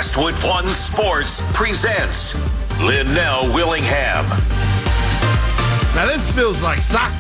Westwood One Sports presents Linnell Willingham. Now this feels like soccer.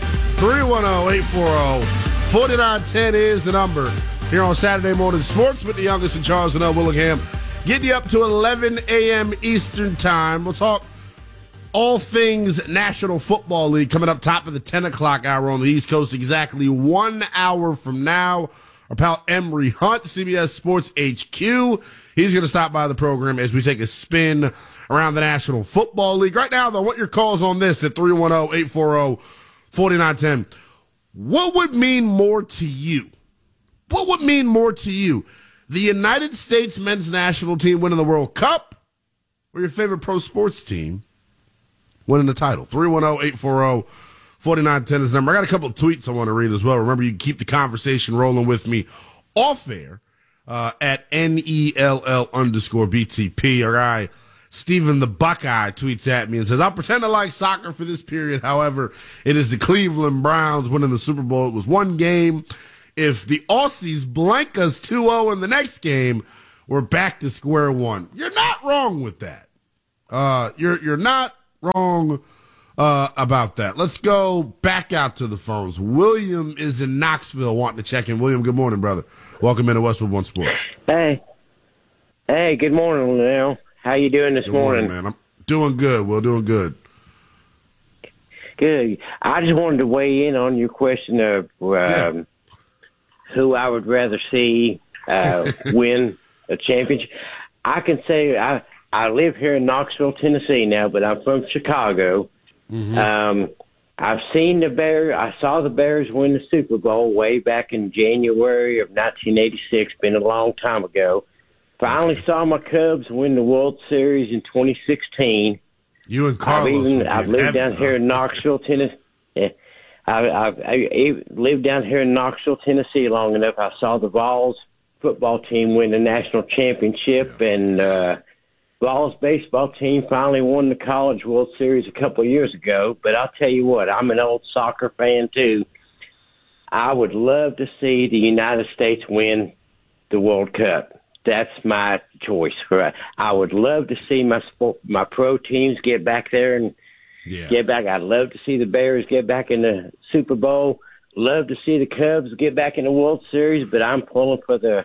310-840-4910 is the number here on Saturday Morning Sports with the youngest in Charles, Linnell Willingham. Getting you up to 11 a.m. Eastern Time. We'll talk all things National Football League coming up top of the 10 o'clock hour on the East Coast exactly 1 hour from now. Our pal Emery Hunt, CBS Sports HQ. He's going to stop by the program as we take a spin around the National Football League. Right now, though, I want your calls on this at 310-840-4910. What would mean more to you? What would mean more to you? The United States men's national team winning the World Cup or your favorite pro sports team winning the title? 310-840-4910 is the number. I got a couple of tweets I want to read as well. Remember, you can keep the conversation rolling with me off air at NELL_BTP. Our guy, Steven the Buckeye, tweets at me and says, I'll pretend I like soccer for this period. However, it is the Cleveland Browns winning the Super Bowl. It was one game. If the Aussies blank us 2-0 in the next game, we're back to square one. You're not wrong with that. You're not wrong about that. Let's go back out to the phones. William is in Knoxville wanting to check in. William, good morning, brother. Welcome into Westwood One Sports. Hey, good morning, Linnell. How you doing this morning? Man? I'm doing good. Well, doing good. Good. I just wanted to weigh in on your question of who I would rather see win a championship. I can say I live here in Knoxville, Tennessee now, but I'm from Chicago. Mm-hmm. I've seen the Bears. I saw the Bears win the Super Bowl way back in January of 1986. Been a long time ago. Finally saw my Cubs win the World Series in 2016. You and Carlos. I've lived down here in Knoxville, Tennessee. Yeah, I've lived down here in Knoxville, Tennessee long enough. I saw the Vols football team win the national championship, and Vols baseball team finally won the College World Series a couple of years ago. But I'll tell you what, I'm an old soccer fan too. I would love to see the United States win the World Cup. That's my choice. I would love to see my pro teams get back there and get back. I'd love to see the Bears get back in the Super Bowl. Love to see the Cubs get back in the World Series, but I'm pulling for the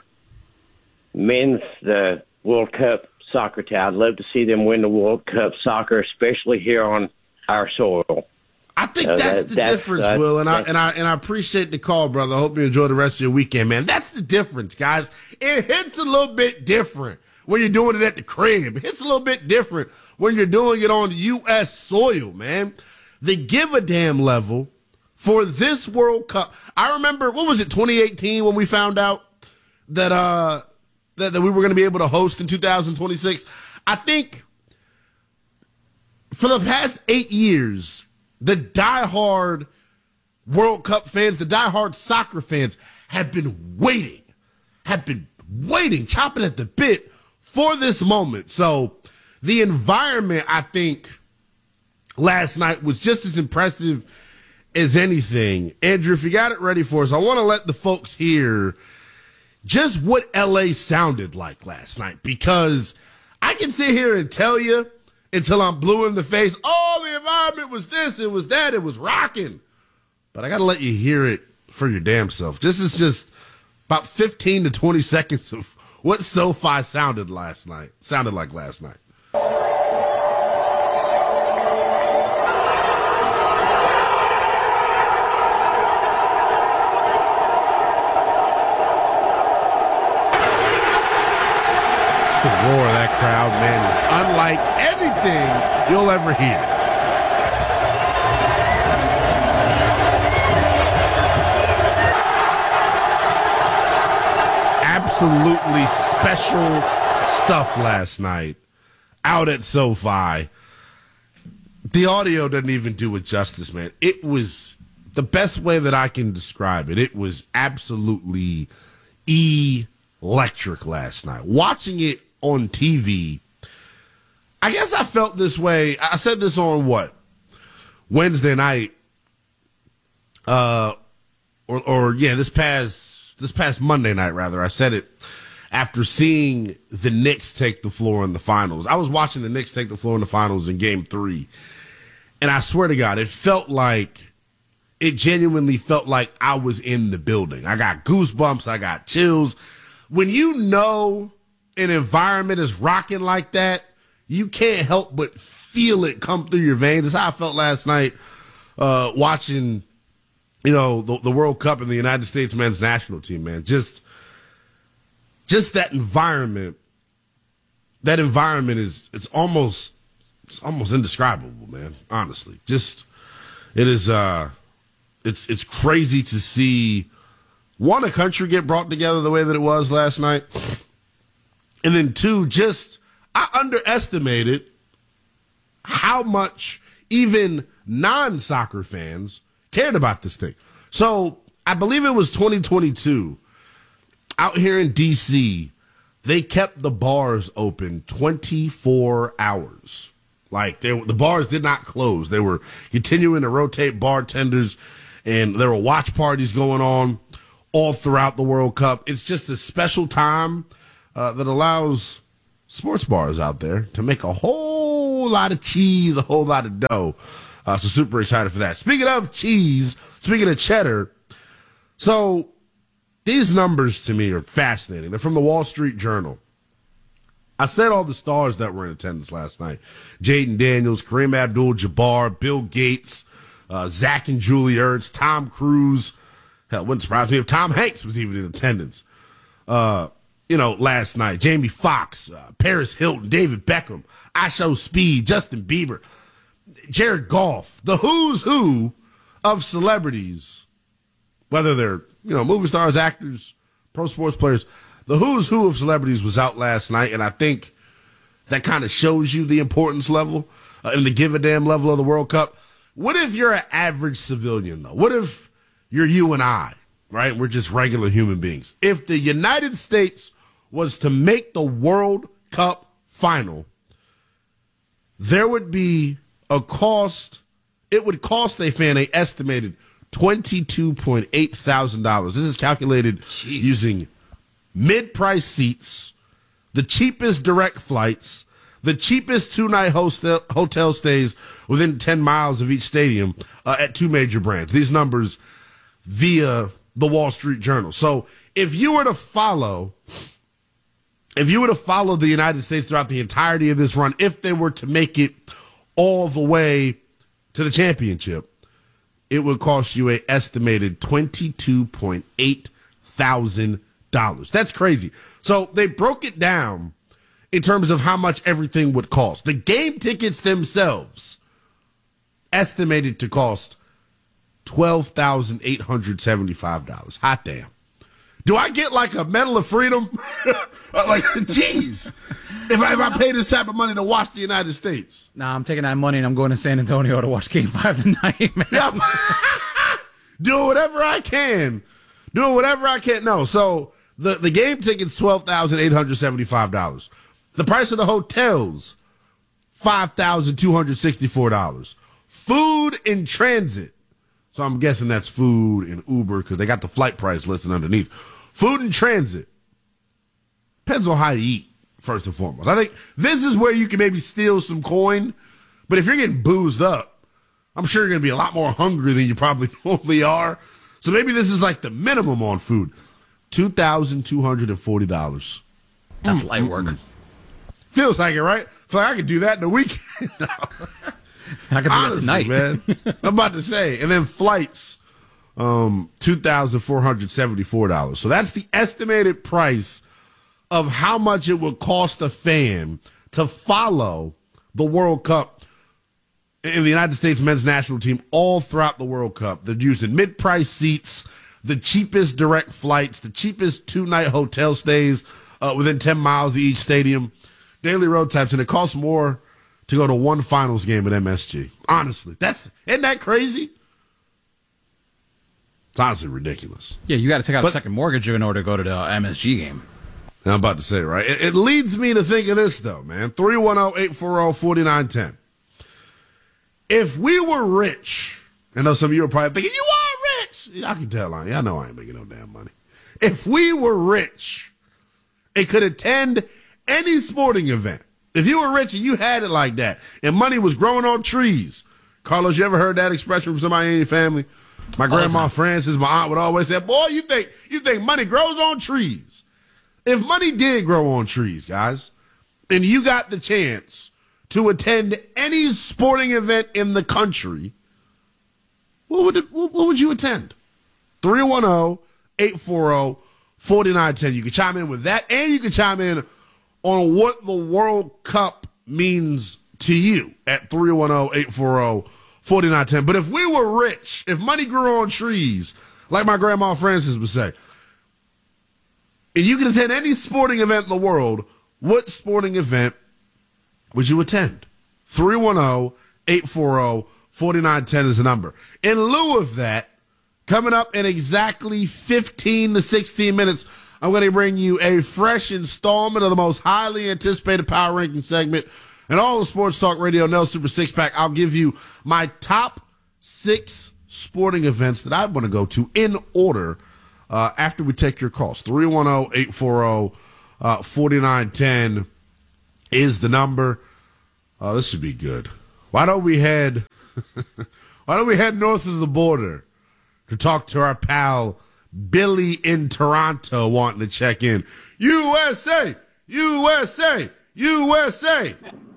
World Cup soccer team. I'd love to see them win the World Cup soccer, especially here on our soil. I think that's the difference, Will, and I appreciate the call, brother. I hope you enjoy the rest of your weekend, man. That's the difference, guys. It hits a little bit different when you're doing it at the crib. It hits a little bit different when you're doing it on U.S. soil, man. The give-a-damn level for this World Cup. I remember, 2018 when we found out that that we were going to be able to host in 2026? I think for the past 8 years, the diehard World Cup fans, the diehard soccer fans have been waiting, chomping at the bit for this moment. So the environment, I think, last night was just as impressive as anything. Andrew, if you got it ready for us, I want to let the folks hear just what L.A. sounded like last night, because I can sit here and tell you until I'm blue in the face, oh, the environment was this, it was that, it was rocking. But I got to let you hear it for your damn self. This is just about 15 to 20 seconds of what SoFi sounded like last night. The roar of that crowd, man, is unlike anything you'll ever hear. Absolutely special stuff last night out at SoFi. The audio doesn't even do it justice, man. It was the best way that I can describe it. It was absolutely electric last night. Watching it on TV, I guess I felt this way. I said this on Wednesday night, this past Monday night, rather. I said it after seeing the Knicks take the floor in the finals. I was watching the Knicks take the floor in the finals in Game 3, and I swear to God, it genuinely felt like I was in the building. I got goosebumps. I got chills. When you know an environment is rocking like that, you can't help but feel it come through your veins. That's how I felt last night watching, the World Cup and the United States men's national team, man. Just that environment. That environment it's almost indescribable, man. Honestly, it is. It's crazy to see a country get brought together the way that it was last night, and then two, I underestimated how much even non-soccer fans cared about this thing. So I believe it was 2022 out here in D.C., they kept the bars open 24 hours. Like the bars did not close. They were continuing to rotate bartenders, and there were watch parties going on all throughout the World Cup. It's just a special time that allows sports bars out there to make a whole lot of cheese, a whole lot of dough. So super excited for that. Speaking of cheese, speaking of cheddar, so these numbers to me are fascinating. They're from the Wall Street Journal. I said all the stars that were in attendance last night. Jaden Daniels, Kareem Abdul-Jabbar, Bill Gates, Zach and Julie Ertz, Tom Cruise. Hell, wouldn't surprise me if Tom Hanks was even in attendance. Last night. Jamie Foxx, Paris Hilton, David Beckham, Isho Speed, Justin Bieber, Jared Goff. The who's who of celebrities, whether they're, movie stars, actors, pro sports players, the who's who of celebrities was out last night, and I think that kind of shows you the importance level and the give a damn level of the World Cup. What if you're an average civilian, though? What if you're you and I, right? We're just regular human beings. If the United States was to make the World Cup final, there would be a cost. It would cost a fan an estimated $22.8 thousand. This is calculated using mid-price seats, the cheapest direct flights, the cheapest two-night hotel stays within 10 miles of each stadium at two major brands. These numbers via the Wall Street Journal. So if you were to follow the United States throughout the entirety of this run, if they were to make it all the way to the championship, it would cost you an estimated $22.8 thousand. That's crazy. So they broke it down in terms of how much everything would cost. The game tickets themselves estimated to cost $12,875. Hot damn. Do I get like a Medal of Freedom? Geez, if I pay this type of money to watch the United States. Nah, I'm taking that money and I'm going to San Antonio to watch Game 5 tonight, man. Yep. Doing whatever I can. No, so the game ticket's $12,875. The price of the hotels, $5,264. Food in transit. So I'm guessing that's food and Uber because they got the flight price listed underneath. Food in transit. Depends on how you eat, first and foremost. I think this is where you can maybe steal some coin, but if you're getting boozed up, I'm sure you're going to be a lot more hungry than you probably normally are. So maybe this is like the minimum on food. $2,240. That's light work. Feels like it, right? Feel like I could do that in a weekend. I could do that tonight, man. I'm about to say. And then flights, $2,474. So that's the estimated price of how much it would cost a fan to follow the World Cup in the United States men's national team all throughout the World Cup. They're using mid-price seats, the cheapest direct flights, the cheapest two-night hotel stays within 10 miles of each stadium, daily road types, and it costs more to go to one finals game at MSG. Honestly, isn't that crazy? It's honestly ridiculous. Yeah, you got to take out a second mortgage in order to go to the MSG game. I'm about to say, right? It leads me to think of this, though, man. 310-840-4910. If we were rich, I know some of you are probably thinking, you are rich. I can tell, I know I ain't making no damn money. If we were rich It could attend any sporting event. If you were rich and you had it like that, and money was growing on trees. Carlos, you ever heard that expression from somebody in your family? My grandma Frances, my aunt would always say, boy, you think money grows on trees. If money did grow on trees, guys, and you got the chance to attend any sporting event in the country, what would you attend? 310-840-4910. You can chime in with that, and you can chime in on what the World Cup means to you at 310-840-4910. But if we were rich, if money grew on trees, like my grandma Frances would say, and you can attend any sporting event in the world, what sporting event would you attend? 310-840-4910 is the number. In lieu of that, coming up in exactly 15 to 16 minutes, I'm going to bring you a fresh installment of the most highly anticipated Power Ranking segment and all the Sports Talk Radio Nell Super Six Pack. I'll give you my top 6 sporting events that I want to go to in order after we take your calls. 310-840-4910 is the number. This should be good. Why don't we head north of the border to talk to our pal Billy in Toronto wanting to check in. USA, USA, USA.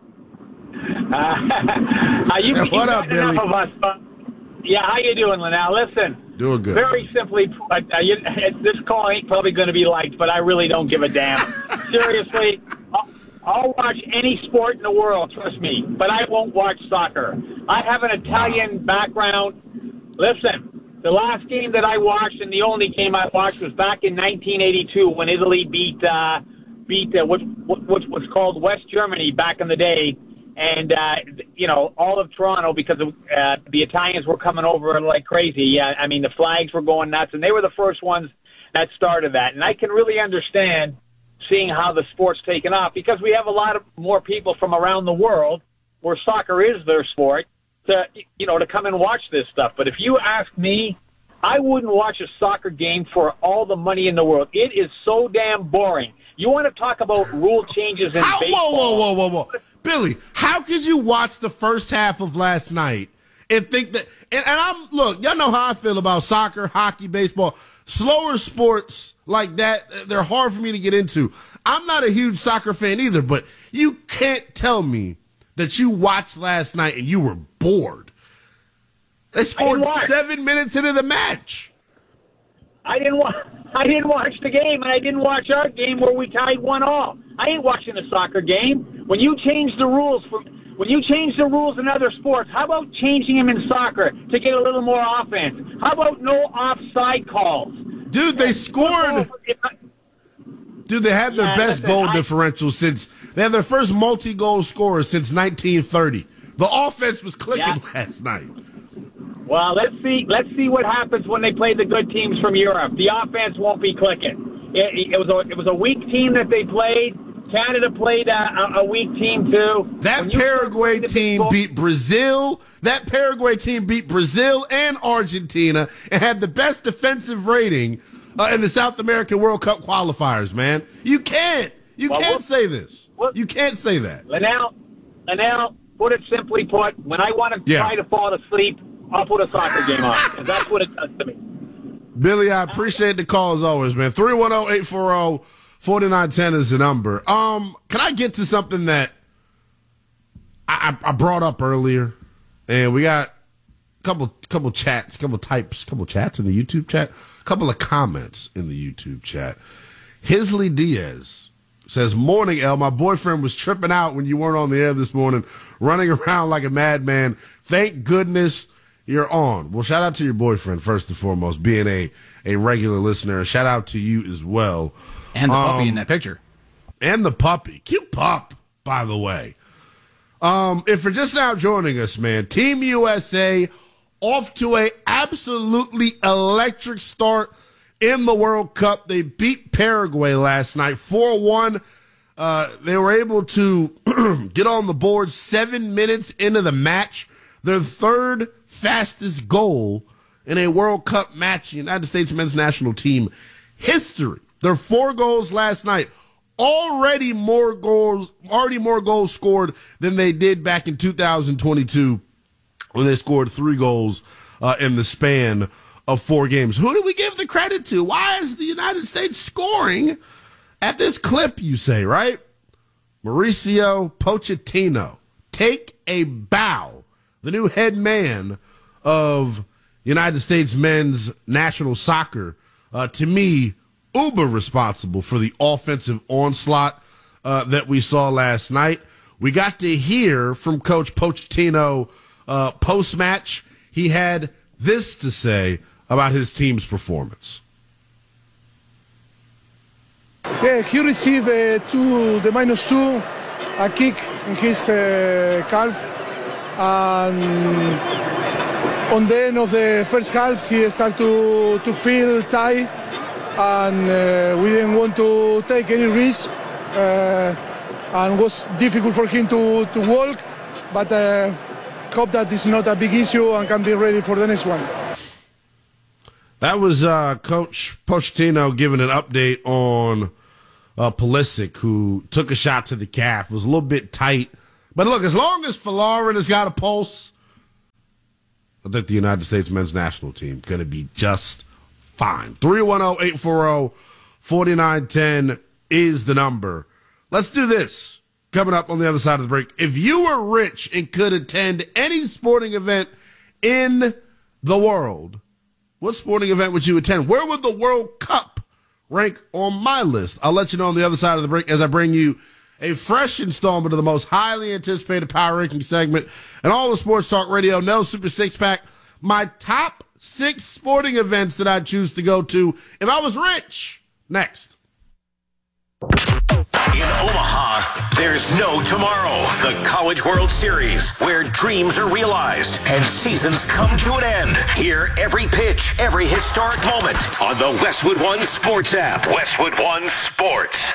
What up, Billy? Yeah, how you doing, Linnell? Listen. Doing good. Very simply, this call ain't probably going to be liked, but I really don't give a damn. Seriously, I'll watch any sport in the world, trust me, but I won't watch soccer. I have an Italian background. Listen, the last game that I watched, and the only game I watched, was back in 1982 when Italy beat what was called West Germany back in the day. And, all of Toronto, because of, the Italians were coming over like crazy. Yeah, I mean, the flags were going nuts, and they were the first ones that started that. And I can really understand seeing how the sport's taken off, because we have a lot of more people from around the world where soccer is their sport to come and watch this stuff. But if you ask me, I wouldn't watch a soccer game for all the money in the world. It is so damn boring. You want to talk about rule changes in baseball? Whoa. Billy, how could you watch the first half of last night and think that, and look, y'all know how I feel about soccer, hockey, baseball, slower sports like that, they're hard for me to get into. I'm not a huge soccer fan either, but you can't tell me that you watched last night and you were bored. They scored 7 minutes into the match. I didn't watch the game, and I didn't watch our game where we tied 1-1. I ain't watching a soccer game. When you change the rules in other sports, how about changing them in soccer to get a little more offense? How about no offside calls? Dude, they scored. Dude, they had their best goal differential since they had their first multi-goal scorer since 1930. The offense was clicking last night. Well, let's see what happens when they play the good teams from Europe. The offense won't be clicking. It was a weak team that they played. Canada played a weak team too. That Paraguay team beat Brazil. That Paraguay team beat Brazil and Argentina and had the best defensive rating in the South American World Cup qualifiers. Man, you can't say this. You can't say that. Linnell, put it simply put, when I want to try to fall asleep, I'll put a soccer game on, because that's what it does to me. Billy, I appreciate the call as always, man. 310-840-4910 is the number. Can I get to something that I brought up earlier? And we got a couple chats in the YouTube chat, a couple of comments in the YouTube chat. Hisley Diaz says, "Morning, L. My boyfriend was tripping out when you weren't on the air this morning, running around like a madman. Thank goodness you're on." Well, shout out to your boyfriend, first and foremost, being a regular listener. Shout out to you as well. And the puppy in that picture. And the puppy. Cute pup, by the way. If you're just now joining us, man, Team USA off to a absolutely electric start in the World Cup. They beat Paraguay last night, 4-1. They were able to get on the board 7 minutes into the match. Their third fastest goal in a World Cup match in United States men's national team history. Their 4 goals last night, already more goals scored than they did back in 2022 when they scored 3 goals in the span of 4 games. Who do we give the credit to? Why is the United States scoring at this clip, you say, right? Mauricio Pochettino. Take a bow. The new head man of United States men's national soccer, to me, uber responsible for the offensive onslaught that we saw last night. We got to hear from Coach Pochettino post-match. He had this to say about his team's performance. Yeah, he received the -2, a kick in his calf, and on the end of the first half, he started to feel tight, and we didn't want to take any risk, and it was difficult for him to walk, but hope that it's not a big issue and can be ready for the next one. That was Coach Pochettino giving an update on Pulisic, who took a shot to the calf. It was a little bit tight. But look, as long as Folarin has got a pulse, I think the United States men's national team is going to be just fine. 310-840-4910 is the number. Let's do this. Coming up on the other side of the break. If you were rich and could attend any sporting event in the world, what sporting event would you attend? Where would the World Cup rank on my list? I'll let you know on the other side of the break as I bring you a fresh installment of the most highly anticipated Power Ranking segment and all the Sports Talk Radio, No Super Six Pack. My top 6 sporting events that I'd choose to go to if I was rich. Next. In Omaha, there's no tomorrow. The College World Series, where dreams are realized and seasons come to an end. Hear every pitch, every historic moment on the Westwood One Sports app. Westwood One Sports.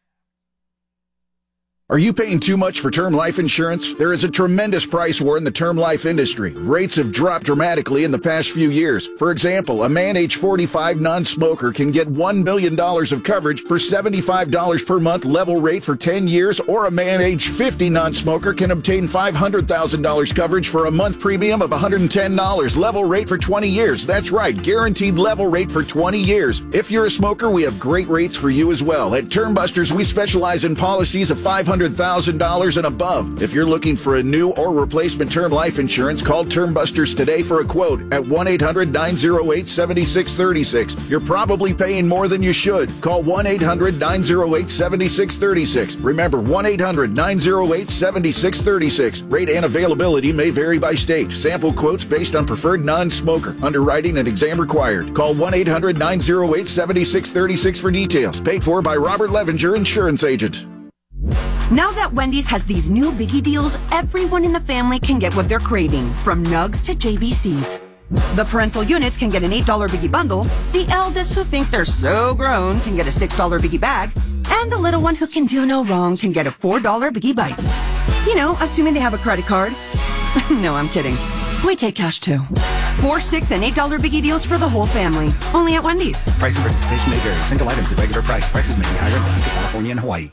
Are you paying too much for term life insurance? There is a tremendous price war in the term life industry. Rates have dropped dramatically in the past few years. For example, a man age 45 non-smoker can get $1 million of coverage for $75 per month level rate for 10 years, or a man age 50 non-smoker can obtain $500,000 coverage for a month premium of $110 level rate for 20 years. That's right, guaranteed level rate for 20 years. If you're a smoker, we have great rates for you as well. At Term Busters, we specialize in policies of $500,000 and above. If you're looking for a new or replacement term life insurance, call Term Busters today for a quote at 1-800-908-7636. You're probably paying more than you should. Call 1-800-908-7636. Remember, 1-800-908-7636. Rate and availability may vary by state. Sample quotes based on preferred non-smoker. Underwriting and exam required. Call 1-800-908-7636 for details. Paid for by Robert Levenger, Insurance Agent. Now that Wendy's has these new biggie deals, everyone in the family can get what they're craving, from nugs to JBCs. The parental units can get an $8 biggie bundle, the eldest who think they're so grown can get a $6 biggie bag, and the little one who can do no wrong can get a $4 biggie bites. You know, assuming they have a credit card. No, I'm kidding. We take cash too. 4, 6, and $8 biggie deals for the whole family. Only at Wendy's. Price and participation may vary. Single items at regular price. Prices may be higher in Alaska, California, and Hawaii.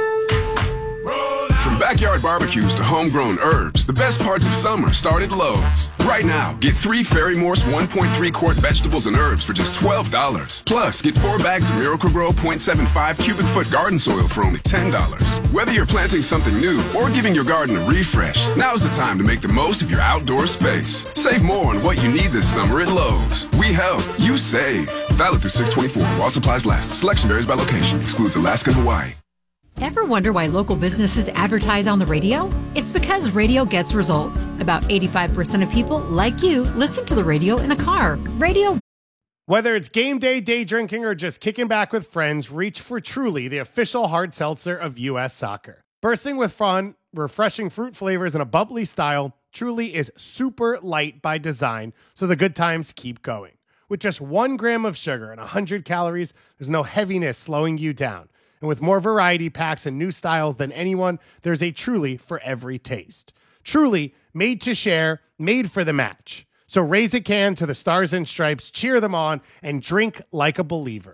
From backyard barbecues to homegrown herbs, the best parts of summer start at Lowe's. Right now, get 3 Fairy Morse 1.3 quart vegetables and herbs for just $12. Plus, get 4 bags of Miracle-Gro 0.75 cubic foot garden soil for only $10. Whether you're planting something new or giving your garden a refresh, now's the time to make the most of your outdoor space. Save more on what you need this summer at Lowe's. We help, you save. Valid through 6/24 while supplies last. Selection varies by location. Excludes Alaska and Hawaii. Ever wonder why local businesses advertise on the radio? It's because radio gets results. About 85% of people, like you, listen to the radio in the car. Radio. Whether it's game day, day drinking, or just kicking back with friends, reach for Truly, the official hard seltzer of U.S. soccer. Bursting with fun, refreshing fruit flavors, and a bubbly style, Truly is super light by design, so the good times keep going. With just 1 gram of sugar and 100 calories, there's no heaviness slowing you down. And with more variety packs and new styles than anyone, there's a Truly for every taste. Truly, made to share, made for the match. So raise a can to the Stars and Stripes, cheer them on, and drink like a believer.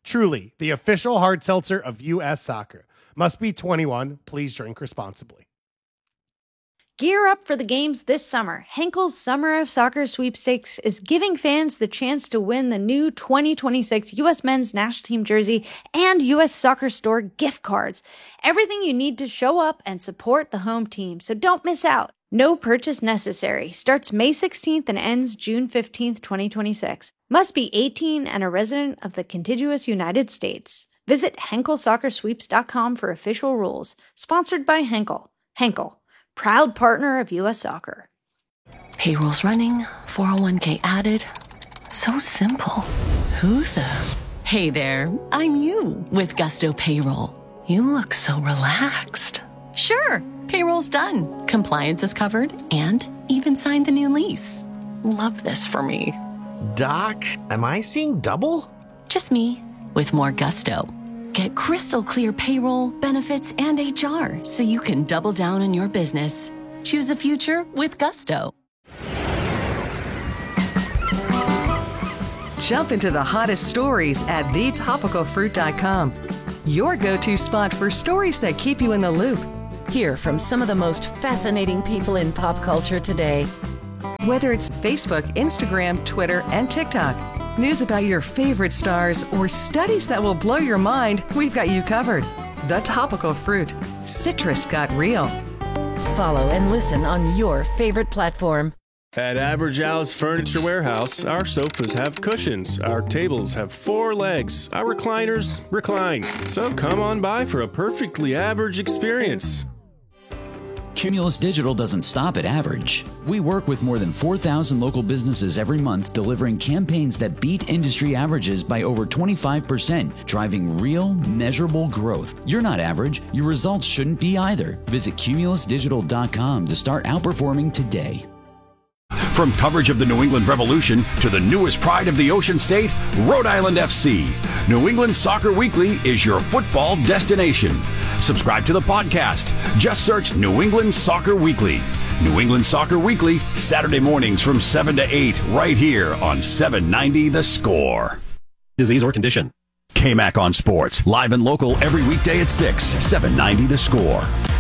Truly, the official hard seltzer of U.S. Soccer. Must be 21. Please drink responsibly. Gear up for the games this summer. Henkel's Summer of Soccer Sweepstakes is giving fans the chance to win the new 2026 U.S. Men's National Team jersey and U.S. Soccer Store gift cards. Everything you need to show up and support the home team, so don't miss out. No purchase necessary. Starts May 16th and ends June 15th, 2026. Must be 18 and a resident of the contiguous United States. Visit HenkelSoccerSweeps.com for official rules. Sponsored by Henkel. Henkel, proud partner of U.S. Soccer. Payroll's running, 401k added. So simple. Who the? Hey there, I'm you with Gusto Payroll. You look so relaxed. Sure, payroll's done. Compliance is covered and even signed the new lease. Love this for me. Doc, am I seeing double? Just me with more Gusto. Get crystal clear payroll, benefits, and HR so you can double down on your business. Choose a future with Gusto. Jump into the hottest stories at thetopicalfruit.com. Your go-to spot for stories that keep you in the loop. Hear from some of the most fascinating people in pop culture today. Whether it's Facebook, Instagram, Twitter, and TikTok, news about your favorite stars, or studies that will blow your mind, we've got you covered. The Topical Fruit. Citrus got real. Follow and listen on your favorite platform. At Average Al's Furniture Warehouse, our sofas have cushions, our tables have 4 legs, our recliners recline. So come on by for a perfectly average experience. Cumulus Digital doesn't stop at average. We work with more than 4,000 local businesses every month, delivering campaigns that beat industry averages by over 25%, driving real, measurable growth. You're not average. Your results shouldn't be either. Visit cumulusdigital.com to start outperforming today. From coverage of the New England Revolution to the newest pride of the Ocean State, Rhode Island FC. New England Soccer Weekly is your football destination. Subscribe to the podcast. Just search New England Soccer Weekly. New England Soccer Weekly, Saturday mornings from 7 to 8, right here on 790 The Score. Disease or condition. KMAC on Sports, live and local every weekday at 6, 790 The Score.